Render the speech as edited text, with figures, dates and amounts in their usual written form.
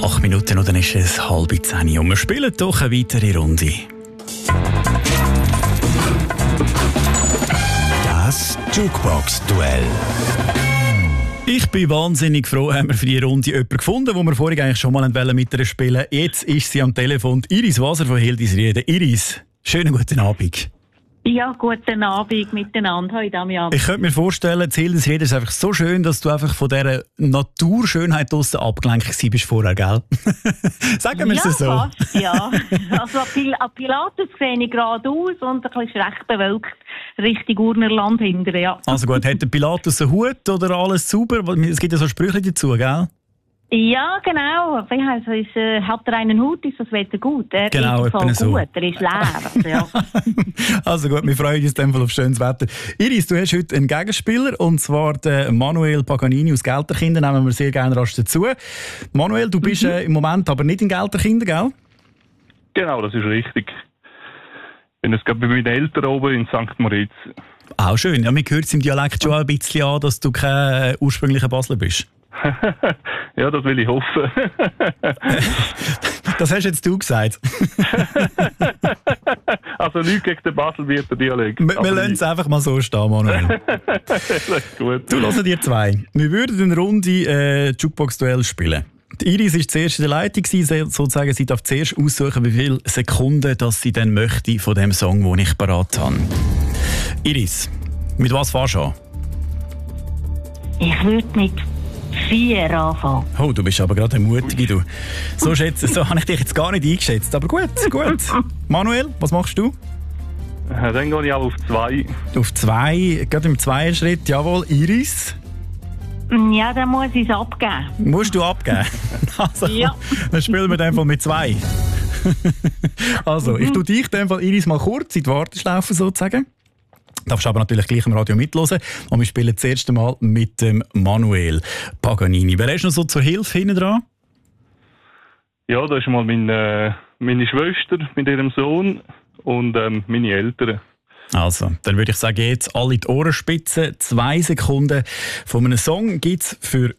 8 Minuten und dann ist es 9:30 und wir spielen doch eine weitere Runde. Das Jukebox-Duell. Ich bin wahnsinnig froh, haben wir für diese Runde jemanden gefunden, wo wir vorhin eigentlich schon mal mit ihr spielen wollten. Jetzt ist sie am Telefon, Iris Waser von Hildisrieden. Iris, schönen guten Abend. Ja, guten Abend miteinander. Hallo Damian. Ich könnte mir vorstellen, das Hildisrieden ist einfach so schön, dass du einfach von dieser Naturschönheit draussen abgelenkt bist vorher, gell? Sagen wir es so. Fast, ja. Also an Pilatus sehe ich geradeaus und ein bisschen recht bewölkt Richtung Urnerland hinterher, ja. Also gut, hat der Pilatus einen Hut oder alles sauber? Es gibt ja so Sprüche dazu, gell? Ja, genau. Also hat er einen Hut, ist das Wetter gut. Er genau, ist voll so. gut, er ist leer. Also, ja. Also gut, wir freuen uns auf schönes Wetter. Iris, du hast heute einen Gegenspieler, und zwar den Manuel Paganini aus Gelterkinden. Nehmen wir sehr gerne rasch dazu. Manuel, du bist im Moment aber nicht in Gelterkinden, gell? Genau, das ist richtig. Ich bin jetzt gerade bei meinen Eltern oben in St. Moritz. Auch schön. Ja, mir hört es im Dialekt schon ein bisschen an, dass du kein ursprünglicher Basler bist. Ja, das will ich hoffen. Das hast jetzt du gesagt. Also nichts gegen den Baselbieter Dialekt. Wir lassen es einfach mal so stehen, Manuel. Das ist gut. Du hörst dir zwei. Wir würden eine Runde Jukebox-Duell spielen. Die Iris war zuerst in der Leitung, sozusagen. Sie darf zuerst aussuchen, wie viele Sekunden dass sie dann möchte von dem Song, den ich parat habe. Iris, mit was fährst du an? Ich würde mit 4 anfangen. Oh, du bist aber gerade eine Mutige, du. So habe ich dich jetzt gar nicht eingeschätzt. Aber gut. Manuel, was machst du? Dann gehe ich auch auf 2. Auf 2, gerade im zweiten Schritt. Jawohl, Iris. Ja, dann muss ich es abgeben. Musst du abgeben? Also, ja. Dann spielen wir in dem Fall mit 2. Also, ich tue dich in dem Fall, Iris, mal kurz in die Warteschlaufe sozusagen. Darfst aber natürlich gleich im Radio mithören. Und wir spielen das erste Mal mit dem Manuel Paganini. Wer ist noch so zur Hilfe hinten dran? Ja, da ist mal meine Schwester mit ihrem Sohn und meine Eltern. Also, dann würde ich sagen, jetzt alle die Ohrenspitzen. 2 Sekunden von einem Song gibt es für